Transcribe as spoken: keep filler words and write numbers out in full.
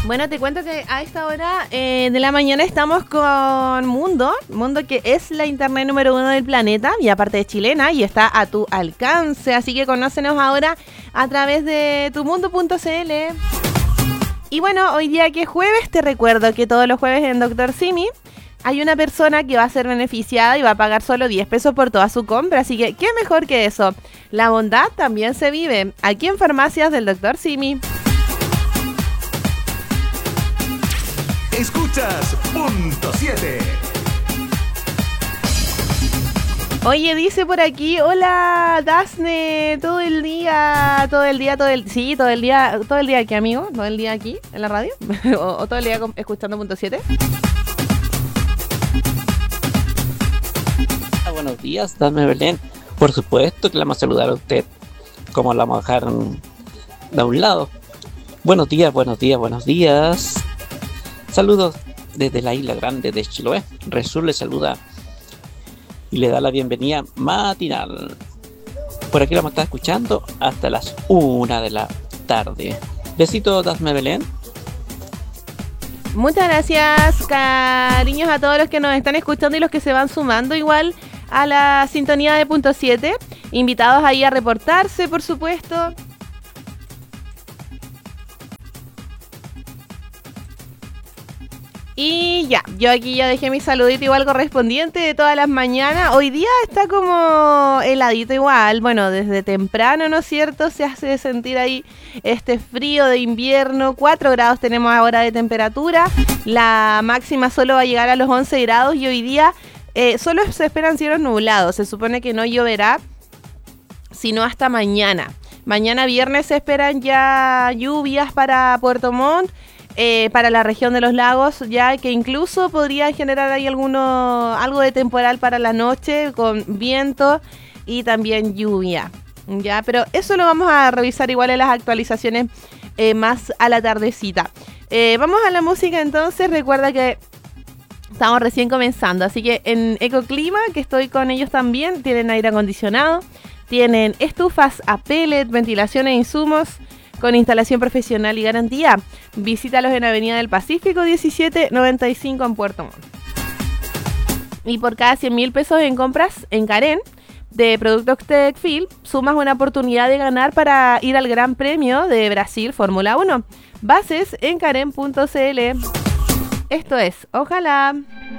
Bueno, te cuento que a esta hora eh, de la mañana estamos con Mundo, Mundo que es la internet número uno del planeta y aparte es chilena y está a tu alcance, así que conócenos ahora a través de tumundo punto cl. Y bueno, hoy día que es jueves, te recuerdo que todos los jueves en Doctor Simi hay una persona que va a ser beneficiada y va a pagar solo diez pesos por toda su compra, así que ¿qué mejor que eso? La bondad también se vive aquí en Farmacias del Doctor Simi. Escuchas Punto siete. Oye, dice por aquí, hola Dasne, todo el día, todo el día, todo el, sí, todo el día, todo el día aquí, amigo, todo el día aquí en la radio, o, o todo el día escuchando Punto siete. Ah, buenos días, Dasne Belén. Por supuesto que la vamos a saludar a usted, como la vamos a dejar de un lado. Buenos días, buenos días, buenos días. Saludos desde la Isla Grande de Chiloé. Resur le saluda y le da la bienvenida matinal. Por aquí la vamos a estar escuchando hasta las una de la tarde. Besitos, Dasme Belén. Muchas gracias, cariños a todos los que nos están escuchando y los que se van sumando igual a la sintonía de Punto siete. Invitados ahí a reportarse, por supuesto. Y ya, yo aquí ya dejé mi saludito igual correspondiente de todas las mañanas. Hoy día está como heladito igual, bueno, desde temprano, ¿no es cierto? Se hace sentir ahí este frío de invierno. cuatro grados tenemos ahora de temperatura. La máxima solo va a llegar a los once grados y hoy día eh, solo se esperan cielos nublados. Se supone que no lloverá, sino hasta mañana. Mañana viernes se esperan ya lluvias para Puerto Montt. Eh, para la región de los lagos, ya que incluso podría generar ahí alguno, algo de temporal para la noche, con viento y también lluvia, ya, pero eso lo vamos a revisar igual en las actualizaciones eh, más a la tardecita. Eh, vamos a la música entonces. Recuerda que estamos recién comenzando, así que en Ecoclima, que estoy con ellos también, tienen aire acondicionado, tienen estufas a pellet, ventilación e insumos con instalación profesional y garantía. Visítalos en Avenida del Pacífico diecisiete noventa y cinco en Puerto Montt. Y por cada cien mil pesos en compras en Karen de productos Techfield, sumas una oportunidad de ganar para ir al Gran Premio de Brasil Fórmula uno. Bases en karen punto cl. Esto es Ojalá.